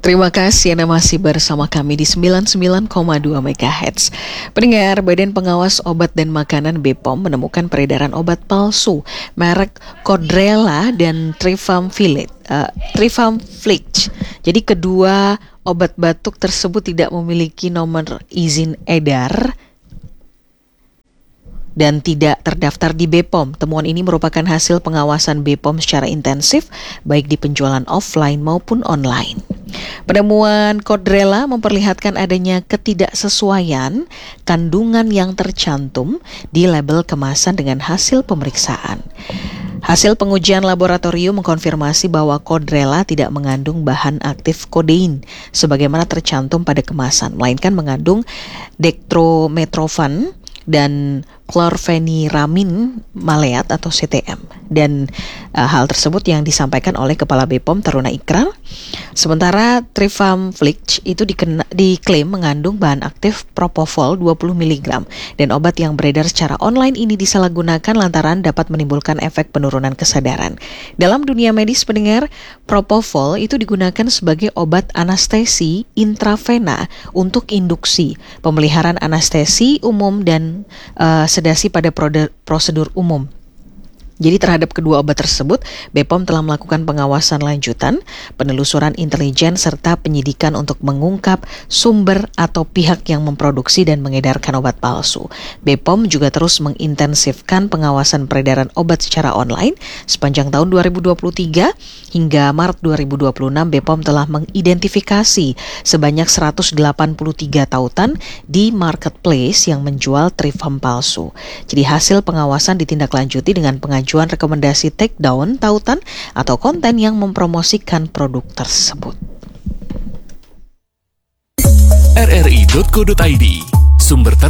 Terima kasih Anda masih bersama kami di 99,2 MHz. Pendengar, Badan Pengawas Obat dan Makanan BPOM menemukan peredaran obat palsu merek Cordrella dan Trifamflix. Jadi kedua obat batuk tersebut tidak memiliki nomor izin edar dan tidak terdaftar di BPOM. Temuan ini merupakan hasil pengawasan BPOM secara intensif, baik di penjualan offline maupun online. Penemuan Cordrella memperlihatkan adanya ketidaksesuaian kandungan yang tercantum di label kemasan dengan hasil pemeriksaan. Hasil pengujian laboratorium mengkonfirmasi bahwa Cordrella tidak mengandung bahan aktif kodein sebagaimana tercantum pada kemasan, melainkan mengandung dextromethorphan dan chlorpheniramine maleat atau CTM. Dan hal tersebut yang disampaikan oleh Kepala BPOM Taruna Ikrar. Sementara Trifamflix itu diklaim mengandung bahan aktif propofol 20 mg dan obat yang beredar secara online ini disalahgunakan lantaran dapat menimbulkan efek penurunan kesadaran. Dalam dunia medis, pendengar, propofol itu digunakan sebagai obat anestesi intravena untuk induksi, pemeliharaan anestesi umum dan sedasi pada prosedur umum. Jadi terhadap kedua obat tersebut, BPOM telah melakukan pengawasan lanjutan, penelusuran intelijen, serta penyidikan untuk mengungkap sumber atau pihak yang memproduksi dan mengedarkan obat palsu. BPOM juga terus mengintensifkan pengawasan peredaran obat secara online. Sepanjang tahun 2023 hingga Maret 2026, BPOM telah mengidentifikasi sebanyak 183 tautan di marketplace yang menjual Trifam palsu. Jadi hasil pengawasan ditindaklanjuti dengan pengajuan rekomendasi takedown tautan atau konten yang mempromosikan produk tersebut. rri.co.id, sumber